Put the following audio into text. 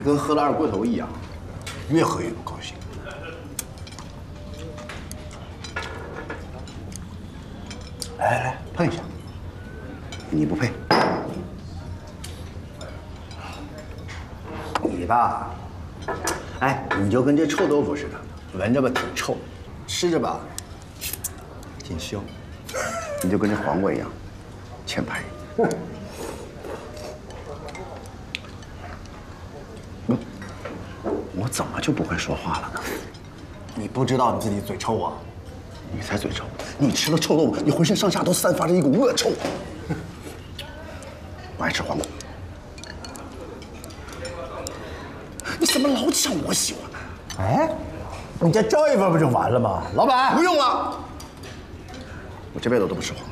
跟喝了二锅头一样， 越喝越不高兴。来，碰一下。 你不配。你吧，哎，你就跟这臭豆腐似的，闻着吧挺臭，吃着吧挺香。你就跟这黄瓜一样，欠拍。我怎么就不会说话了呢？ 你不知道你自己嘴臭啊？ 你才嘴臭！你吃了臭豆腐，你浑身上下都散发着一股恶臭。我爱吃黄瓜。你怎么老抢我喜欢的？ 哎，你再招一份不就完了吗？老板， 不用了，我这辈子都不吃黄瓜。